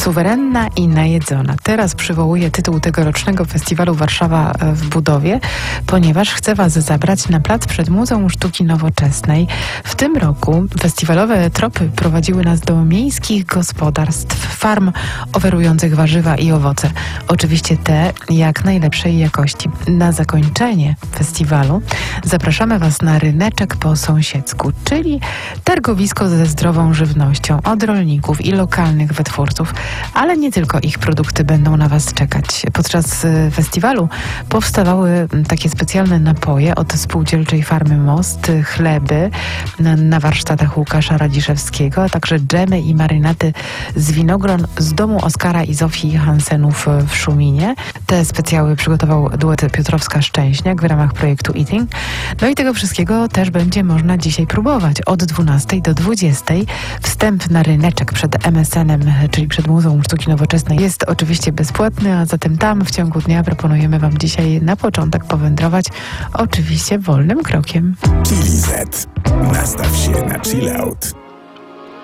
Suwerenna i najedzona. Teraz przywołuję tytuł tegorocznego festiwalu Warszawa w budowie, ponieważ chcę Was zabrać na plac przed Muzeum Sztuki Nowoczesnej. W tym roku festiwalowe tropy prowadziły nas do miejskich gospodarstw, farm oferujących warzywa i owoce. Oczywiście te jak najlepszej jakości. Na zakończenie festiwalu zapraszamy Was na ryneczek po sąsiedzku, czyli targowisko ze zdrową żywnością od rolników i lokalnych wytwórców, ale nie tylko ich produkty będą na Was czekać. Podczas festiwalu powstawały takie specjalne napoje od spółdzielczej farmy Most, chleby na warsztatach Łukasza Radziszewskiego, a także dżemy i marynaty z winogron z domu Oskara i Zofii Hansenów w Szuminie. Te specjały przygotował duet Piotrowska-Szczęśniak w ramach projektu Eating. No i tego wszystkiego też będzie można dzisiaj próbować od 12 do 20. Wstęp na ryneczek przed MSN-em, czyli przed Muzeum Sztuki Nowoczesnej, jest oczywiście bezpłatny, a zatem tam w ciągu dnia proponujemy Wam dzisiaj na początek powędrować, oczywiście wolnym krokiem. Chili Z. Nastaw się na chill out.